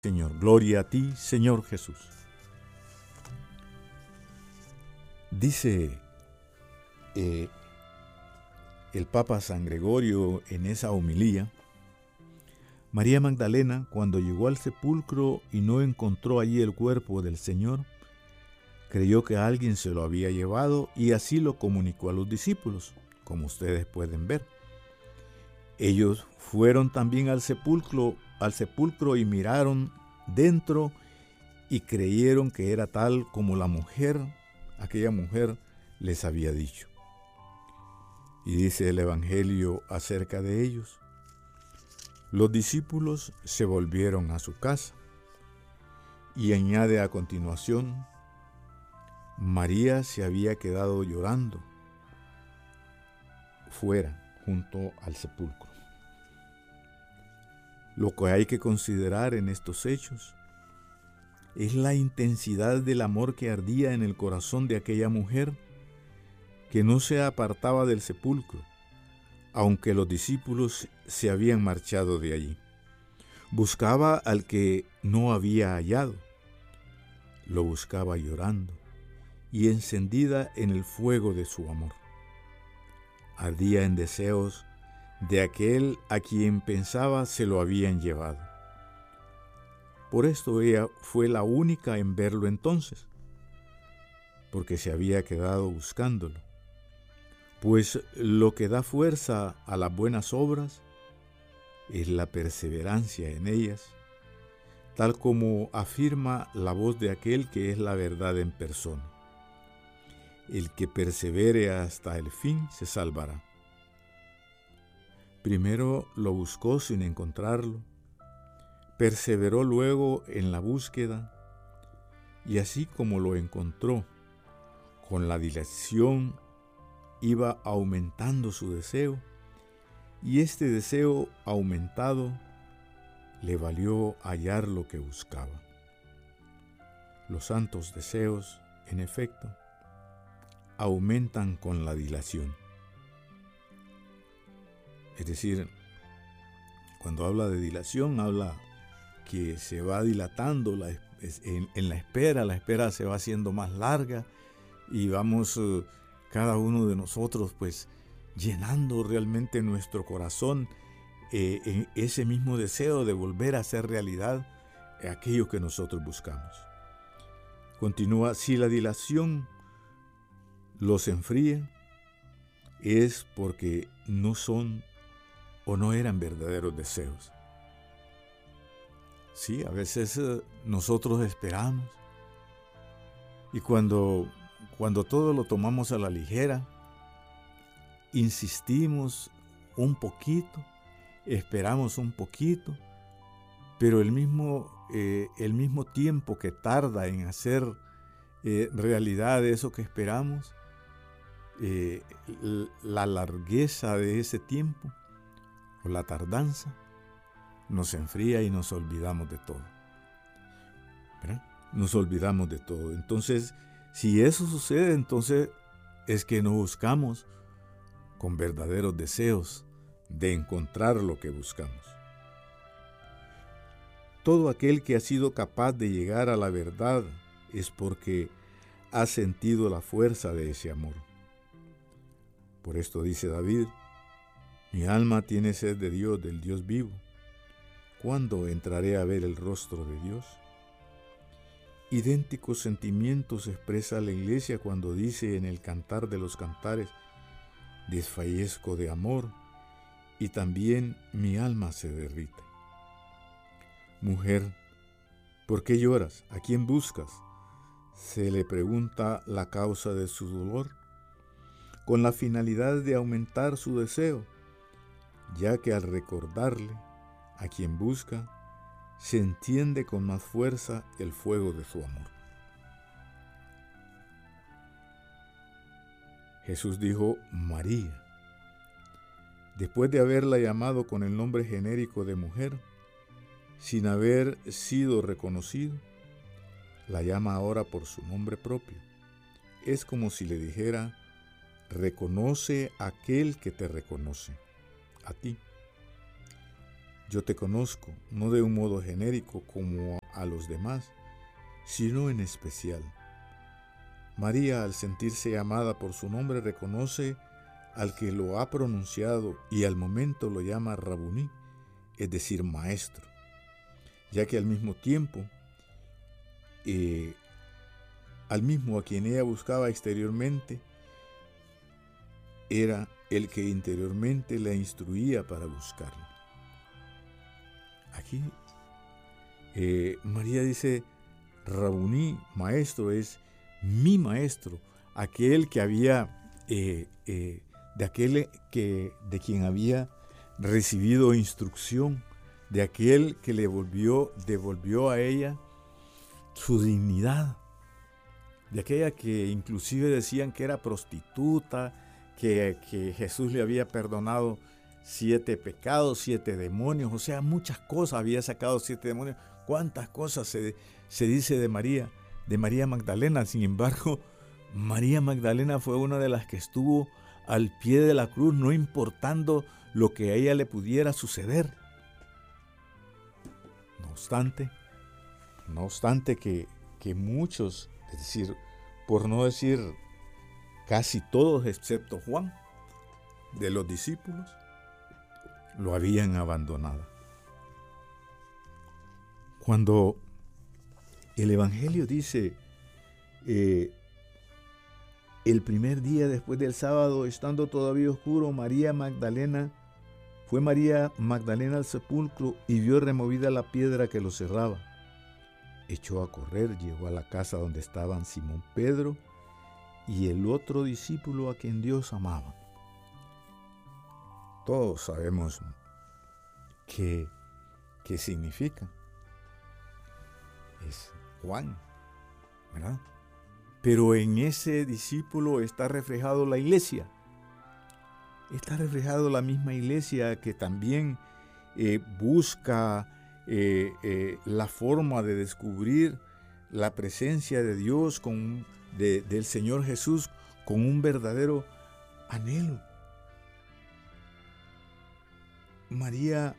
Señor. Gloria a ti, Señor Jesús. Dice el Papa San Gregorio en esa homilía: María Magdalena, cuando llegó al sepulcro y no encontró allí el cuerpo del Señor, creyó que alguien se lo había llevado y así lo comunicó a los discípulos, como ustedes pueden ver. Ellos fueron también al sepulcro y miraron dentro y creyeron que era tal como aquella mujer les había dicho. Y dice el Evangelio acerca de ellos: los discípulos se volvieron a su casa, y añade a continuación: María se había quedado llorando fuera, junto al sepulcro. Lo que hay que considerar en estos hechos es la intensidad del amor que ardía en el corazón de aquella mujer, que no se apartaba del sepulcro, aunque los discípulos se habían marchado de allí. Buscaba al que no había hallado, lo buscaba llorando y encendida en el fuego de su amor. Ardía en deseos de aquel a quien pensaba se lo habían llevado. Por esto ella fue la única en verlo entonces, porque se había quedado buscándolo. Pues lo que da fuerza a las buenas obras es la perseverancia en ellas, tal como afirma la voz de aquel que es la verdad en persona: el que persevere hasta el fin se salvará. Primero lo buscó sin encontrarlo, perseveró luego en la búsqueda, y así como lo encontró, con la dilación iba aumentando su deseo, y este deseo aumentado le valió hallar lo que buscaba. Los santos deseos, en efecto, aumentan con la dilación. Es decir, cuando habla de dilación, habla que se va dilatando en la espera se va haciendo más larga, y vamos cada uno de nosotros pues llenando realmente nuestro corazón en ese mismo deseo de volver a hacer realidad aquello que nosotros buscamos. Continúa: si la dilación los enfría, es porque no son o no eran verdaderos deseos. Sí, a veces nosotros esperamos, y cuando todo lo tomamos a la ligera, insistimos un poquito, esperamos un poquito, pero el mismo tiempo que tarda en hacer realidad eso que esperamos, la largueza de ese tiempo o la tardanza nos enfría y nos olvidamos de todo. ¿Verdad? Nos olvidamos de todo. Entonces, si eso sucede, entonces es que no buscamos con verdaderos deseos de encontrar lo que buscamos. Todo aquel que ha sido capaz de llegar a la verdad es porque ha sentido la fuerza de ese amor. Por esto dice David: mi alma tiene sed de Dios, del Dios vivo. ¿Cuándo entraré a ver el rostro de Dios? Idénticos sentimientos expresa la Iglesia cuando dice en el Cantar de los Cantares: desfallezco de amor y también mi alma se derrite. Mujer, ¿por qué lloras? ¿A quién buscas? Se le pregunta la causa de su dolor, con la finalidad de aumentar su deseo, ya que al recordarle a quien busca, se entiende con más fuerza el fuego de su amor. Jesús dijo: María. Después de haberla llamado con el nombre genérico de mujer, sin haber sido reconocido, la llama ahora por su nombre propio. Es como si le dijera: reconoce a aquel que te reconoce, a ti. yo te conozco, no de un modo genérico como a los demás, sino en especial. María, al sentirse amada por su nombre, reconoce al que lo ha pronunciado y al momento lo llama Rabuní, es decir, maestro, ya que al mismo tiempo, al mismo a quien ella buscaba exteriormente, era el que interiormente la instruía para buscarlo. Aquí María dice, Rabuní, maestro, es mi maestro, aquel que había, de quien había recibido instrucción, de aquel que le devolvió a ella su dignidad, de aquella que inclusive decían que era prostituta, que Jesús le había perdonado 7 pecados, 7 demonios, o sea, muchas cosas, había sacado 7 demonios, cuántas cosas se dice de María Magdalena. Sin embargo, María Magdalena fue una de las que estuvo al pie de la cruz, no importando lo que a ella le pudiera suceder. No obstante que muchos, es decir, por no decir casi todos excepto Juan, de los discípulos, lo habían abandonado. Cuando el Evangelio dice, el primer día después del sábado, estando todavía oscuro, fue María Magdalena al sepulcro y vio removida la piedra que lo cerraba. Echó a correr, llegó a la casa donde estaban Simón Pedro y el otro discípulo a quien Dios amaba. Todos sabemos qué significa. Es Juan, ¿verdad? Pero en ese discípulo está reflejado la iglesia. Está reflejado la misma iglesia que también busca la forma de descubrir la presencia de Dios, del Señor Jesús, con un verdadero anhelo. María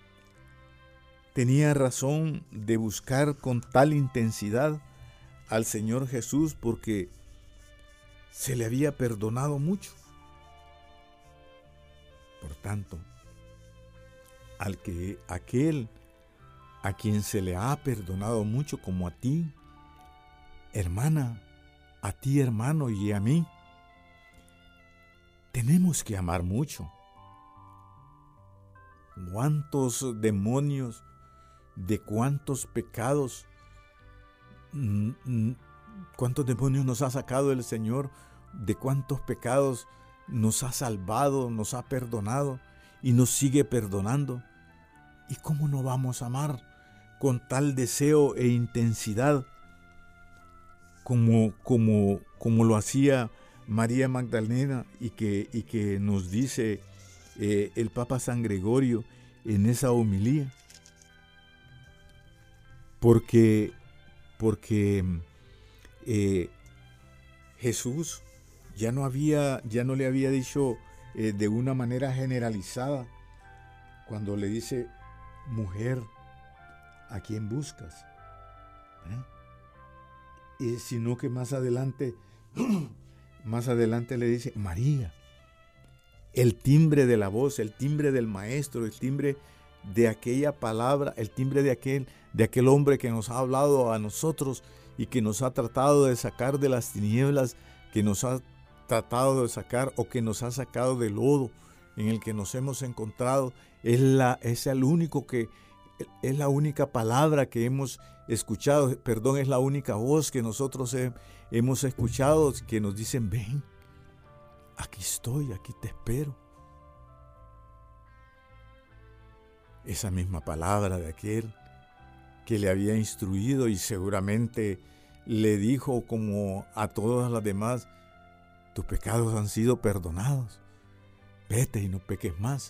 tenía razón de buscar con tal intensidad al Señor Jesús porque se le había perdonado mucho. Por tanto, aquel a quien se le ha perdonado mucho, como a ti, hermana, a ti, hermano, y a mí, tenemos que amar mucho. ¿Cuántos demonios, de cuántos pecados, cuántos demonios nos ha sacado el Señor, de cuántos pecados nos ha salvado, nos ha perdonado y nos sigue perdonando? ¿Y cómo no vamos a amar con tal deseo e intensidad como lo hacía María Magdalena y que nos dice el Papa San Gregorio en esa homilía? Porque Jesús ya no le había dicho de una manera generalizada cuando le dice, mujer, ¿a quién buscas? Sino que más adelante le dice, María. El timbre de la voz, el timbre del maestro, el timbre de aquella palabra, el timbre de aquel hombre que nos ha hablado a nosotros y que nos ha tratado de sacar de las tinieblas, que nos ha tratado de sacar o que nos ha sacado del lodo en el que nos hemos encontrado, es la única palabra que hemos escuchado, es la única voz que nosotros hemos escuchado, que nos dicen, ven, aquí estoy, aquí te espero. Esa misma palabra de aquel que le había instruido y seguramente le dijo como a todas las demás, tus pecados han sido perdonados, vete y no peques más.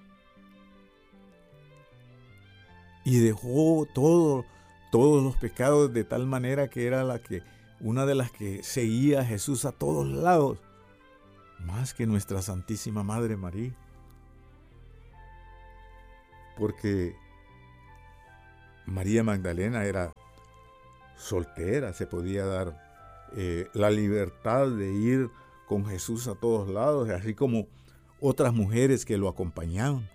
Y dejó todos los pecados de tal manera que era una de las que seguía a Jesús a todos lados, más que nuestra Santísima Madre María. porque María Magdalena era soltera, se podía dar la libertad de ir con Jesús a todos lados, así como otras mujeres que lo acompañaban.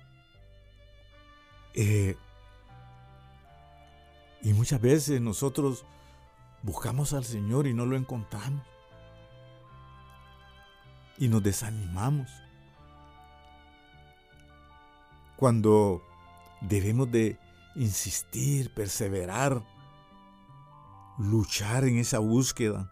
Y muchas veces nosotros buscamos al Señor y no lo encontramos. Y nos desanimamos. Cuando debemos de insistir, perseverar, luchar en esa búsqueda.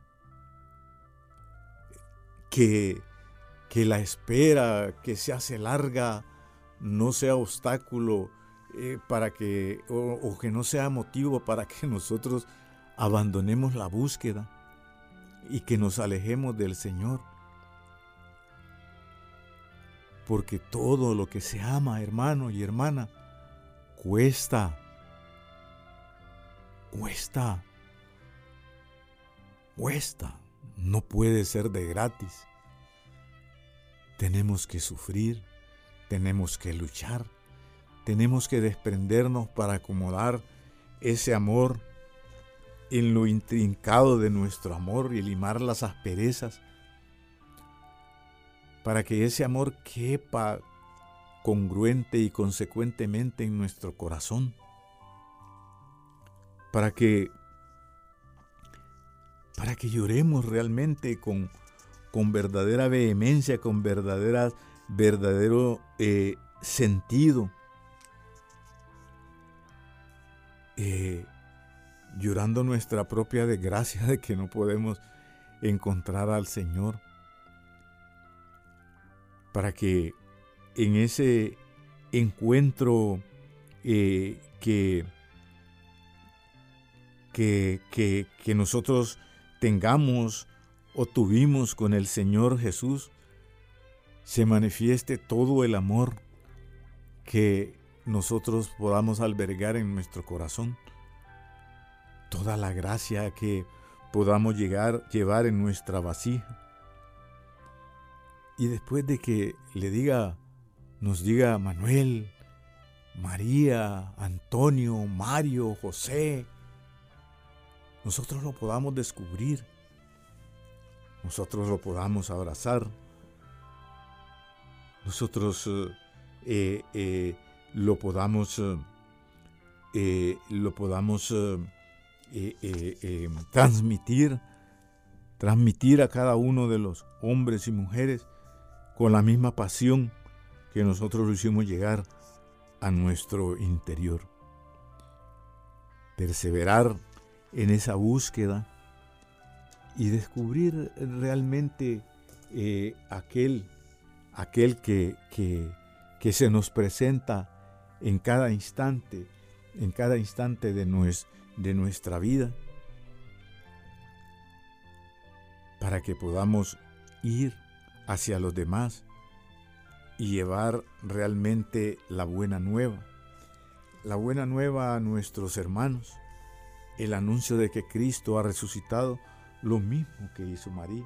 Que la espera que se hace larga no sea obstáculo para que, o que no sea motivo para que nosotros abandonemos la búsqueda y que nos alejemos del Señor. Porque todo lo que se ama, hermano y hermana, cuesta. No puede ser de gratis. Tenemos que sufrir, tenemos que luchar, tenemos que desprendernos para acomodar ese amor en lo intrincado de nuestro amor y limar las asperezas, para que ese amor quepa congruente y consecuentemente en nuestro corazón, para que lloremos realmente con verdadera vehemencia, con verdadero sentido, llorando nuestra propia desgracia de que no podemos encontrar al Señor, para que en ese encuentro que nosotros tengamos o tuvimos con el Señor Jesús, se manifieste todo el amor que nosotros podamos albergar en nuestro corazón, toda la gracia que podamos llevar en nuestra vasija. Y después de que nos diga Manuel, María, Antonio, Mario, José, nosotros lo podamos descubrir, nosotros lo podamos abrazar, nosotros lo podamos transmitir a cada uno de los hombres y mujeres con la misma pasión que nosotros lo hicimos llegar a nuestro interior. Perseverar en esa búsqueda y descubrir realmente aquel que se nos presenta en cada instante de nuestra vida, para que podamos ir hacia los demás y llevar realmente la buena nueva a nuestros hermanos, el anuncio de que Cristo ha resucitado, lo mismo que hizo María.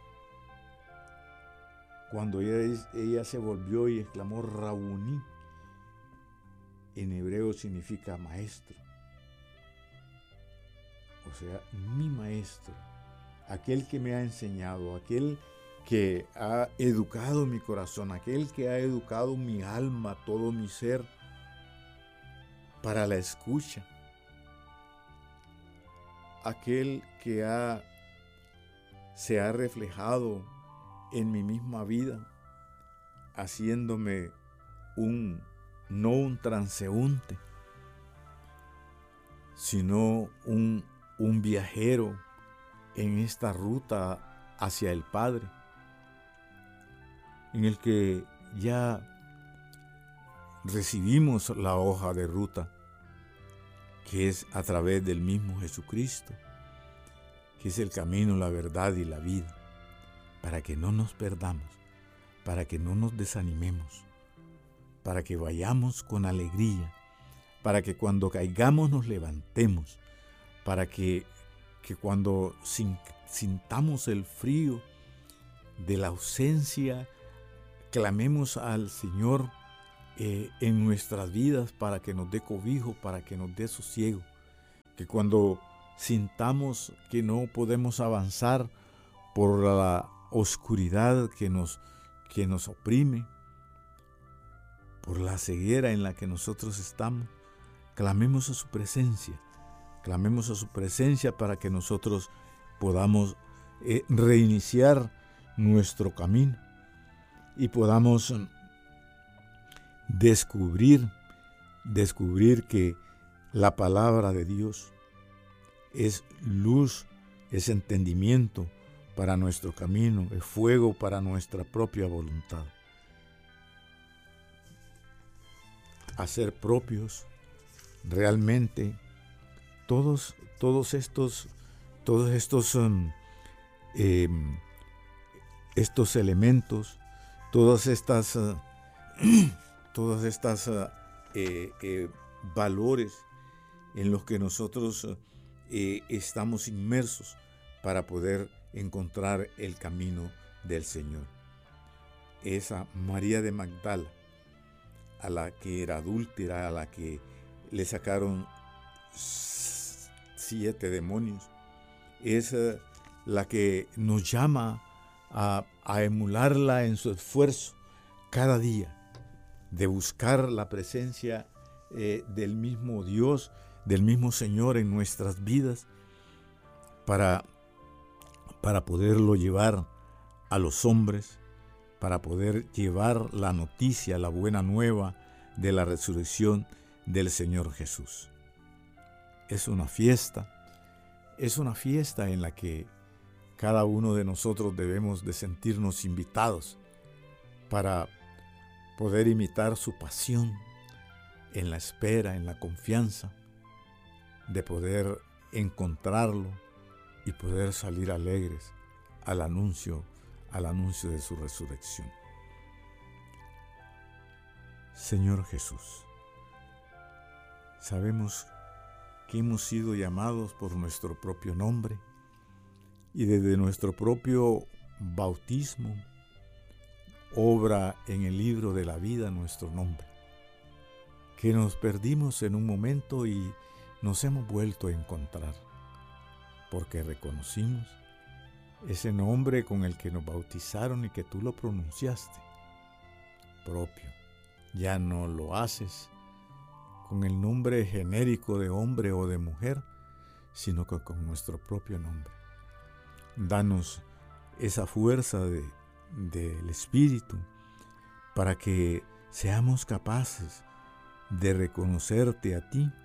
Cuando ella se volvió y exclamó Rabuní, en hebreo significa maestro, o sea, mi maestro, aquel que me ha enseñado, aquel que ha educado mi corazón, aquel que ha educado mi alma, todo mi ser, para la escucha, aquel que se ha reflejado en mi misma vida, haciéndome no un transeúnte, sino un viajero en esta ruta hacia el Padre, en el que ya recibimos la hoja de ruta, que es a través del mismo Jesucristo, que es el camino, la verdad y la vida, para que no nos perdamos, para que no nos desanimemos, para que vayamos con alegría, para que cuando caigamos nos levantemos, para que cuando sintamos el frío de la ausencia, clamemos al Señor en nuestras vidas, para que nos dé cobijo, para que nos dé sosiego. Que cuando sintamos que no podemos avanzar por la oscuridad que nos oprime, por la ceguera en la que nosotros estamos, clamemos a su presencia. Clamemos a su presencia para que nosotros podamos reiniciar nuestro camino y podamos descubrir que la palabra de Dios es luz, es entendimiento para nuestro camino, es fuego para nuestra propia voluntad. Hacer propios realmente todos estos elementos, todas estas valores en los que nosotros estamos inmersos para poder encontrar el camino del Señor. Esa María de Magdala, a la que era adúltera, a la que le sacaron 7 demonios, es la que nos llama a emularla en su esfuerzo cada día de buscar la presencia del mismo Dios, del mismo Señor en nuestras vidas, para poderlo llevar a los hombres, para poder llevar la noticia, la buena nueva de la resurrección del Señor Jesús. Es una fiesta en la que cada uno de nosotros debemos de sentirnos invitados para poder imitar su pasión en la espera, en la confianza de poder encontrarlo y poder salir alegres al anuncio de su resurrección. Señor Jesús, sabemos que hemos sido llamados por nuestro propio nombre y desde nuestro propio bautismo obra en el libro de la vida nuestro nombre, que nos perdimos en un momento y nos hemos vuelto a encontrar, porque reconocimos ese nombre con el que nos bautizaron y que tú lo pronunciaste propio. Ya no lo haces con el nombre genérico de hombre o de mujer, sino que con nuestro propio nombre. Danos esa fuerza del Espíritu para que seamos capaces de reconocerte a ti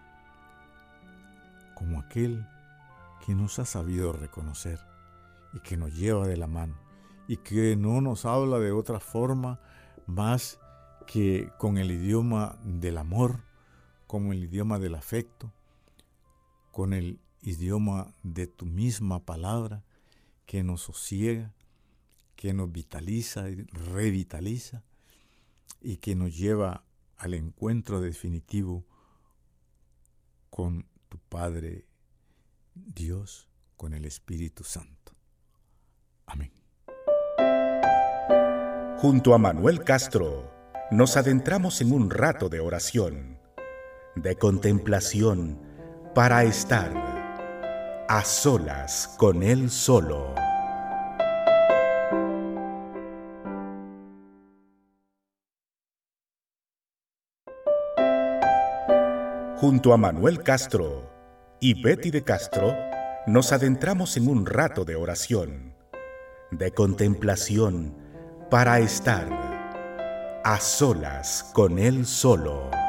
como aquel que nos ha sabido reconocer y que nos lleva de la mano y que no nos habla de otra forma más que con el idioma del amor, con el idioma del afecto, con el idioma de tu misma palabra que nos sosiega, que nos vitaliza y revitaliza y que nos lleva al encuentro definitivo con tu Padre Dios, con el Espíritu Santo. Amén. Junto a Manuel Castro, nos adentramos en un rato de oración, de contemplación, para estar a solas con Él solo. Junto a Manuel Castro y Betty de Castro, nos adentramos en un rato de oración, de contemplación, para estar a solas con Él solo.